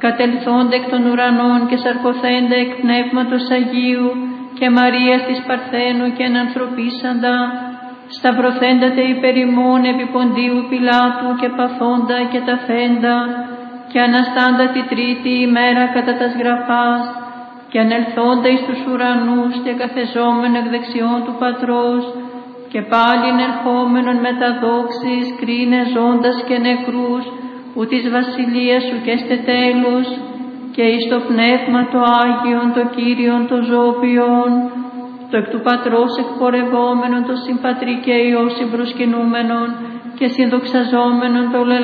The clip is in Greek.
κατελθόντα εκ των ουρανών και σαρκωθέντα εκ Πνεύματος Αγίου και Μαρίας της Παρθένου και ενανθρωπίσαντα, σταυρωθέντατε υπέρ ημών επί Ποντίου Πιλάτου και παθόντα και ταφέντα, και αναστάντα τη τρίτη ημέρα κατά τας γραφάς, και ανελθόντα εις τους ουρανούς και καθεζόμενο εκ δεξιών του Πατρός, και πάλιν ερχόμενον με τα δόξης κρίνε ζώντας και νεκρούς, που της βασιλείας σου και στε τέλους, και εις το Πνεύμα το Άγιον, το Κύριον, το Ζώπιον, το εκ του Πατρός εκπορευόμενον, το συμπατρί και Υιό συμπροσκυνούμενον και συνδοξαζόμενον το